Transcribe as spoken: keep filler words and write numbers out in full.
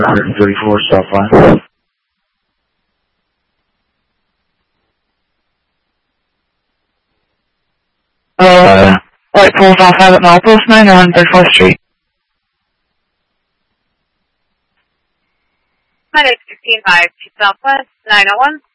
one thirty-four, Southline. Uh, Light pulls off Abbott Milepost, nine oh one thirty-fourth Street. Minus sixteen five to Southwest, nine oh one.